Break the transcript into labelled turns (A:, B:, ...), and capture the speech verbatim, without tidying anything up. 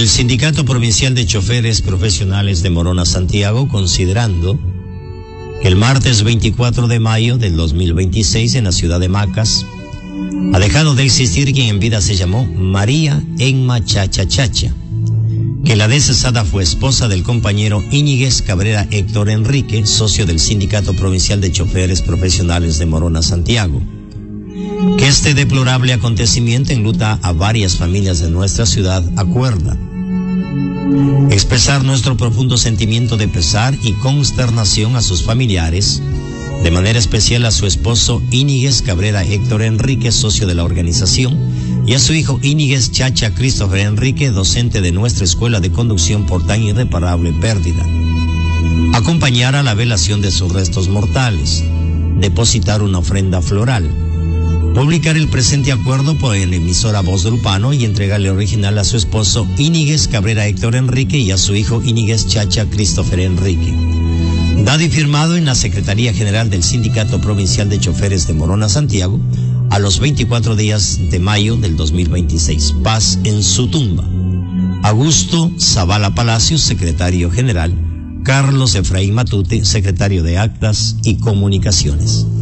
A: Sindicato Provincial de Choferes Profesionales de Morona, Santiago, considerando que el martes veinticuatro de mayo del dos mil veintiséis en la ciudad de Macas ha dejado de existir quien en vida se llamó María Enma Chacha Chacha, que la decesada fue esposa del compañero Íñiguez Cabrera Héctor Enrique, socio del Sindicato Provincial de Choferes Profesionales de Morona, Santiago. Que este deplorable acontecimiento enluta a varias familias de nuestra ciudad, acuerda expresar nuestro profundo sentimiento de pesar y consternación a sus familiares, de manera especial a su esposo Íñiguez Cabrera Héctor Enrique, socio de la organización, y a su hijo Íñiguez Chacha Christopher Enrique, docente de nuestra escuela de conducción, por tan irreparable pérdida. Acompañar a la velación de sus restos mortales, depositar una ofrenda floral, publicar el presente acuerdo por la emisora Voz del Upano y entregarle el original a su esposo Íñiguez Cabrera Héctor Enrique y a su hijo Íñiguez Chacha Christopher Enrique. Dado y firmado en la Secretaría General del Sindicato Provincial de Choferes de Morona, Santiago, a los veinticuatro días de mayo del dos mil veintiséis. Paz en su tumba. Augusto Zavala Palacios, secretario general. Carlos Efraín Matute, secretario de Actas y Comunicaciones.